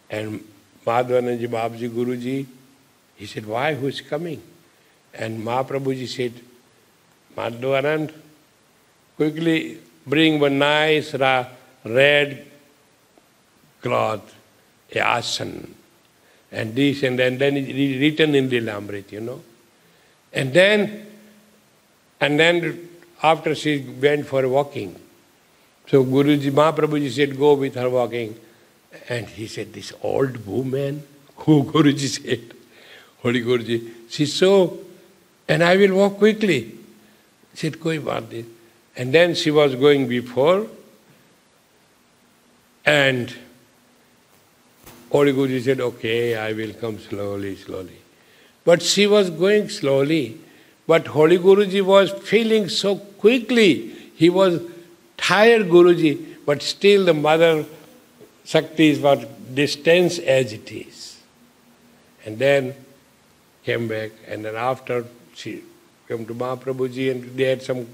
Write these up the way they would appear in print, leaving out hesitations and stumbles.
And Madhavanandaji Babaji Guruji, he said, why, who is coming? And Mahaprabhuji said, Madhavanand, quickly bring one nice red cloth, a asan, and this, and then it is written in Lilamrit, And then after she went for walking, so Guruji, Mahaprabhuji said, go with her walking. And he said, this old woman, who Guruji said, Holy Guruji, she's so, and I will walk quickly. He said, koi baat nahi. And then she was going before, and Holy Guruji said, okay, I will come slowly, slowly. But she was going slowly, but Holy Guruji was feeling so quickly. He was tired, Guruji, but still the Mother Shakti was distance as it is. And then came back, and then after she came to Mahaprabhuji, and they had some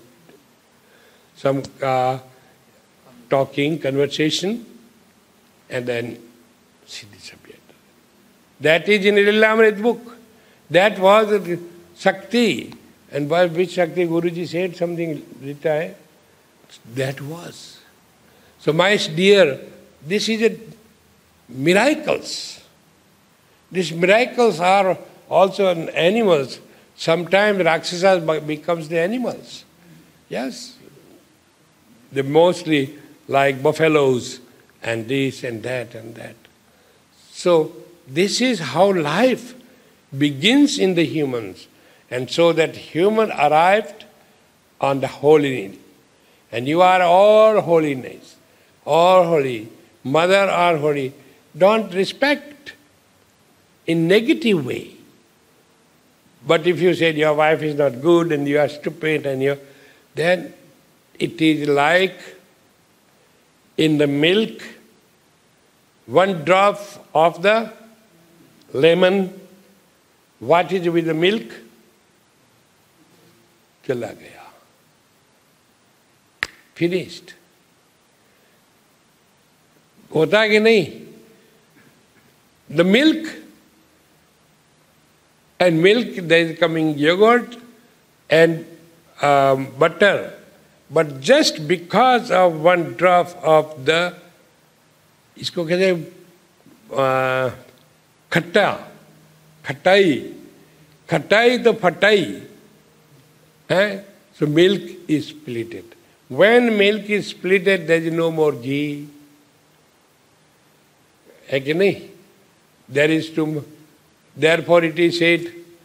talking, conversation, and then she disappeared. That is in Lilamrit book. That was Shakti. And by which Shakti Guruji said something, Rita, that was. So my dear, this is a miracles. These miracles are also in animals. Sometimes Rakshasas becomes the animals. Yes. They mostly like buffaloes and this and that and that. So this is how life begins in the humans. And so that human arrived on the holiness. And you are all holiness, all holy. Mother are holy. Don't respect in negative way. But if you said your wife is not good and you are stupid and then it is like in the milk, one drop of the lemon, what is with the milk? Chala gaya. Finished. होता कि नहीं? The milk, and milk there is coming yogurt and butter, but just because of one drop of the, इसको कहते हैं खटाई तो फटाई है. So milk is splitted. When milk is splitted, there is no more ghee. है कि नहीं? There is too. Therefore it is said,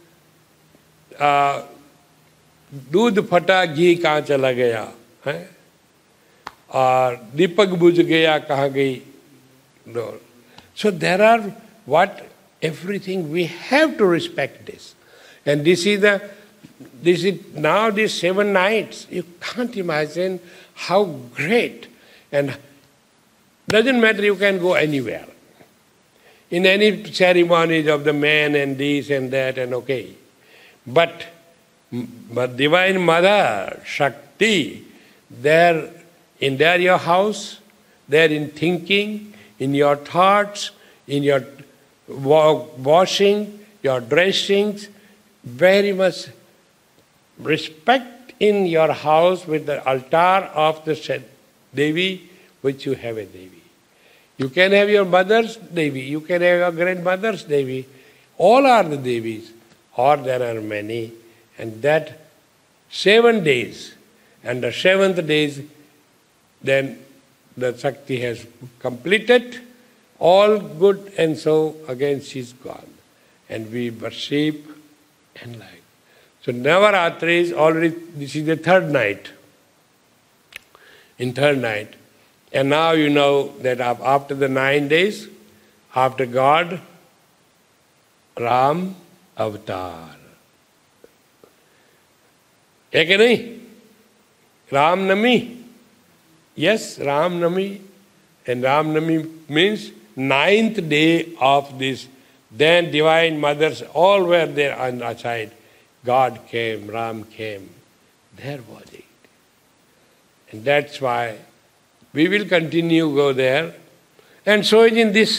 दूध फटा घी कहाँ चला गया है, और दीपक बुझ गया कहाँ गई. So there are what everything we have to respect this, and this is now these 7 nights. You can't imagine how great, and doesn't matter, you can go anywhere. In any ceremonies of the men and this and that and okay. But Divine Mother, Shakti, there in your house, there in thinking, in your thoughts, in your washing, your dressings, very much respect in your house with the altar of the Devi, which you have a Devi. You can have your mother's Devi, you can have your grandmother's Devi. All are the Devis, or there are many. And that 7 days, and the 7th days, then the Shakti has completed all good, and so again she is gone. And we worship and like. So Navaratri is already, this is the 3rd night. In 3rd night. And now you know that after the 9 days, after God, Ram Avatar. है कि नहीं? Ram Nami. Yes, Ram Nami. And Ram Nami means 9th day of this. Then Divine Mothers all were there on our side. God came, Ram came. There was it. And that's why we will continue go there. And so in this